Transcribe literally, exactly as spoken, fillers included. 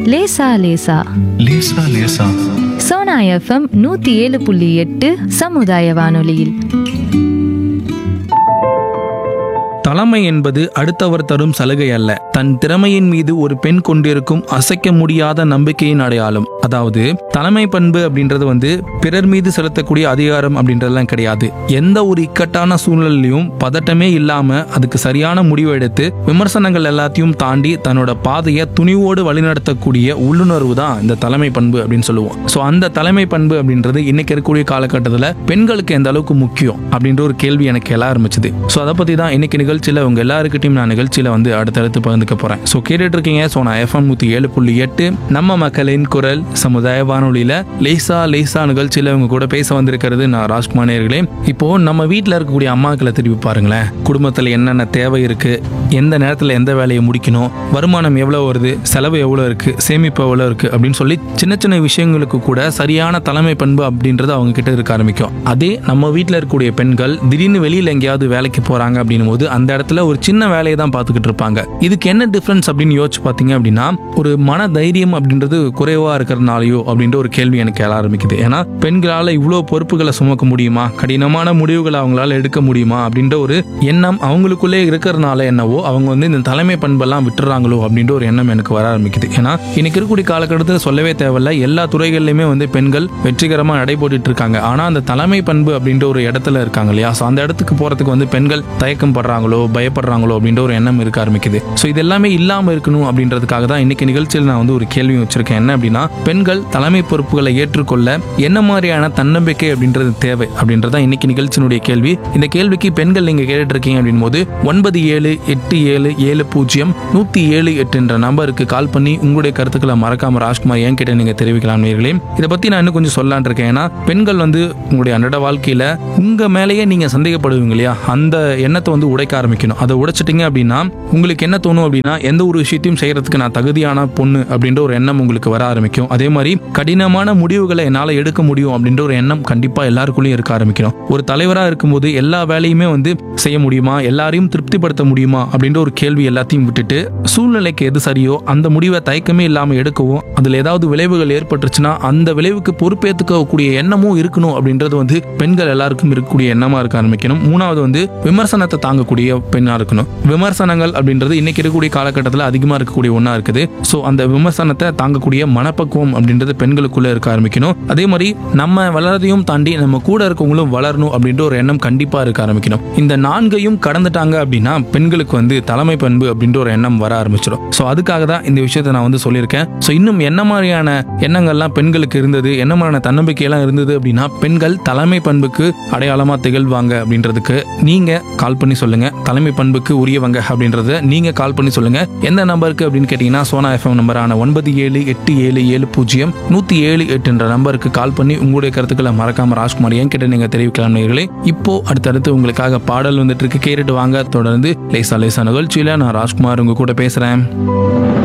லேசா லேசா லேசா லேசா சோனா எஃப்எம் நூத்தி ஏழு புள்ளி எட்டு சமுதாய வானொலியில். தலைமை என்பது அடுத்தவர் தரும் சலுகை அல்ல, தன் திறமையின் மீது ஒரு பெண் கொண்டிருக்கும் அசைக்க முடியாத நம்பிக்கையின் அடையாளம். அதாவது தலைமை பண்பு அப்படின்றது வந்து பிறர் மீது செலுத்தக்கூடிய அதிகாரம் அப்படின்றதுலாம் கிடையாது. எந்த ஒரு இக்கட்டான சூழ்நிலையிலும் பதட்டமே இல்லாம அதுக்கு சரியான முடிவு எடுத்து விமர்சனங்கள் எல்லாத்தையும் தாண்டி தன்னோட பாதையை துணிவோடு வழிநடத்தக்கூடிய உள்ளுணர்வு தான் இந்த தலைமை பண்பு அப்படின்னு சொல்லுவோம். ஸோ அந்த தலைமை பண்பு அப்படின்றது இன்னைக்கு இருக்கக்கூடிய காலகட்டத்தில் பெண்களுக்கு எந்த அளவுக்கு முக்கியம் அப்படின்ற ஒரு கேள்வி எனக்கு எழ ஆரம்பிச்சது. ஸோ அதை பத்தி தான் இன்னைக்கு நிகழ்ச்சியில் உங்க எல்லாருக்கிட்டையும் நான் நிகழ்ச்சியில வந்து அடுத்தடுத்து பகிர்ந்துக்க போறேன். ஸோ கேட்டுட்டு இருக்கீங்க சோனா எஃப்எம் நூத்தி ஏழு புள்ளி எட்டு நம்ம மக்களின் குரல் சமுதாய வானொலியில லேசா லேசா நிகழ்ச்சியில உங்க கூட பேச வந்திருக்கிறது நான் ராஜ்குமார் நேயர்களே. இப்போ நம்ம வீட்டில் இருக்கக்கூடிய அம்மாக்களை திருப்பி பாருங்களேன். குடும்பத்தில் என்னென்ன தேவை இருக்கு, எந்த நேரத்தில் எந்த வேலையை முடிக்கணும், வருமானம் எவ்வளவு வருது, செலவு எவ்வளவு இருக்கு, சேமிப்பு எவ்வளவு இருக்கு அப்படின்னு சொல்லி சின்ன சின்ன விஷயங்களுக்கு கூட சரியான தலைமை பண்பு அப்படின்றது அவங்க கிட்ட இருக்க ஆரம்பிக்கும். அதே நம்ம வீட்டில் இருக்கக்கூடிய பெண்கள் திடீர்னு வெளியில் எங்கேயாவது வேலைக்கு போறாங்க அப்படின்னும் போது அந்த இடத்துல ஒரு சின்ன வேலையை தான் பார்த்துக்கிட்டு இருப்பாங்க. இதுக்கு என்ன டிஃபரன்ஸ் அப்படின்னு யோசிச்சு பார்த்தீங்க அப்படின்னா, ஒரு மன தைரியம் அப்படின்றது குறைவா இருக்கிறதுனாலயோ அப்படின்ற ஒரு கேள்வி எனக்கு எழ ஆரம்பிக்குது. ஏன்னா பெண்களால இவ்வளவு பொறுப்புகளை சுமக்க முடியுமா, கடினமான முடிவுகளை அவங்களால எடுக்க முடியுமா அப்படின்ற ஒரு எண்ணம் அவங்களுக்குள்ளே இருக்கிறதுனால என்னவோ அவங்க வந்து இந்த தலைமை பண்பெல்லாம் விட்டுறாங்களோ அப்படின்ற ஒரு எண்ணம் எனக்கு வர ஆரம்பிக்குது. ஏன்னா இன்னைக்கு இருக்கக்கூடிய காலகட்டத்தில் சொல்லவே தேவையில்ல, எல்லா துறைகளிலுமே வந்து பெண்கள் வெற்றிகரமா நடைபோட்டு இருக்காங்க. ஆனா அந்த தலைமை பண்பு அப்படின்ற ஒரு இடத்துல இருக்காங்க இல்லையா, அந்த இடத்துக்கு போறதுக்கு வந்து பெண்கள் தயக்கம் படுறாங்களோ பயப்படுறாங்களோ அப்படின்ற ஒரு எண்ணம் இருக்க ஆரம்பிக்குது. ஸோ இது எல்லாமே இல்லாம இருக்கணும் அப்படின்றதுக்காக தான் இன்னைக்கு நிகழ்ச்சியில் நான் வந்து ஒரு கேள்வி வச்சிருக்கேன். என்ன அப்படின்னா, பெண்கள் தலைமை பொறுப்புகளை ஏற்றுக்கொள்ள என்ன மாதிரியான தன்னம்பிக்கை அப்படின்றது தேவை அப்படின்றத இன்னைக்கு நிகழ்ச்சியினுடைய கேள்வி. இந்த கேள்விக்கு பெண்கள் நீங்க கேட்டுட்டு இருக்கீங்க அப்படின் போது ஒன்பது ஏழு எட்டு ஏழு ஏழு பூஜ்ஜியம் நூத்தி ஏழு எட்டு என்ற நம்பருக்கு கால் பண்ணி உங்களுடைய கருத்துக்களை மறக்காம ராஜ்குமார் ஏன் கிட்ட நீங்க தெரிவிக்கலாம் நேயர்களே. இதை பத்தி நான் இன்னும் கொஞ்சம் சொல்லலான் இருக்கேன். ஏன்னா பெண்கள் வந்து உங்களுடைய அன்றாட வாழ்க்கையில உங்க மேலேயே நீங்க சந்தேகப்படுவீங்க இல்லையா, அந்த எண்ணத்தை வந்து உடைக்க ஆரம்பிக்கணும். அதை உடைச்சிட்டீங்க அப்படின்னா உங்களுக்கு என்ன தோணும் அப்படின்னா, எந்த ஒரு விஷயத்தையும் செய்யறதுக்கு நான் தகுதியான பொண்ணு அப்படின்ற ஒரு எண்ணம் உங்களுக்கு வர ஆரம்பிக்கும். அதே மாதிரி கடினமான முடிவுகளை என்னால் எடுக்க முடியும் அப்படின்ற ஒரு எண்ணம் கண்டிப்பா எல்லாருக்குள்ளேயும் இருக்க ஆரம்பிக்கணும். ஒரு தலைவராக இருக்கும்போது எல்லா வேலையுமே வந்து செய்ய முடியுமா, எல்லாரையும் திருப்திப்படுத்த முடியுமா அப்படின்ற ஒரு கேள்வி எல்லாத்தையும் விட்டுட்டு சூழ்நிலைக்கு எது சரியோ அந்த முடிவை தயக்கமே இல்லாமல் எடுக்கவும், அதில் ஏதாவது விளைவுகள் ஏற்பட்டுச்சுன்னா அந்த விளைவுக்கு பொறுப்பேற்றுக்கக்கூடிய எண்ணமும் இருக்கணும் அப்படின்றது வந்து பெண்கள் எல்லாருக்கும் இருக்கக்கூடிய எண்ணமா இருக்க ஆரம்பிக்கணும். மூணாவது வந்து விமர்சனத்தை தாங்கக்கூடிய பெண்ணா இருக்கணும். விமர்சனங்கள் அப்படின்றது இன்னைக்கு இருக்கக்கூடிய காலகட்டத்தில் அதிகமா இருக்கக்கூடிய ஒண்ணா இருக்குது. ஸோ அந்த விமர்சனத்தை தாங்கக்கூடிய மனப்பக்குவம் அப்படின்றது பெண்களுக்குள்ள இருக்க ஆரம்பிக்கணும். அதே மாதிரி நம்ம வளரதையும் தாண்டி நம்ம கூட இருக்கவங்களும் வளரணும் அப்படின்ற ஒரு எண்ணம் கண்டிப்பா இருக்க ஆரம்பிக்கணும். இந்த நான்கையும் கடந்துட்டாங்க அப்படின்னா பெண்களுக்கு வந்து தலைமை பண்பு அப்படின்ற ஒரு எண்ணம் வர ஆரம்பிச்சிடும். ஸோ அதுக்காக தான் இந்த விஷயத்தை நான் வந்து சொல்லியிருக்கேன். ஸோ இன்னும் என்ன மாதிரியான எண்ணங்கள்லாம் பெண்களுக்கு இருந்தது, என்ன மாதிரியான தன்னம்பிக்கையெல்லாம் இருந்தது அப்படின்னா பெண்கள் தலைமை பண்புக்கு அடையாளமா திகழ்வாங்க அப்படின்றதுக்கு நீங்க கால் பண்ணி சொல்லுங்க. தலைமை பண்புக்கு உரியவங்க அப்படின்றத நீங்க கால் பண்ணி சொல்லுங்க. எந்த நம்பருக்கு அப்படின்னு கேட்டீங்கன்னா சோனா எஃப்எம் நம்பரான ஒன்பது ஏழு எட்டு ஏழு ஏழு பூஜ்ஜியம் நூத்தி ஏழு எட்டு என்ற நம்பருக்கு கால் பண்ணி உங்களுடைய கருத்துக்களை மறக்காம ராஜ்குமார் என் கிட்ட நீங்க தெரிவிக்கலாம் நேயர்களே. இப்போ அடுத்தடுத்து உங்களுக்காக பாடல் வந்துட்டு இருக்கு, கேட்டுட்டு வாங்க. தொடர்ந்து லேசா லேசா நிகழ்ச்சியில நான் ராஜ்குமார் உங்க கூட பேசுறேன்.